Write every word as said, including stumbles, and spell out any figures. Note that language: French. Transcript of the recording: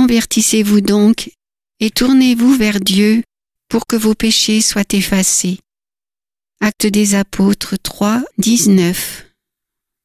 Convertissez-vous donc et tournez-vous vers Dieu pour que vos péchés soient effacés. Actes des Apôtres trois, dix-neuf.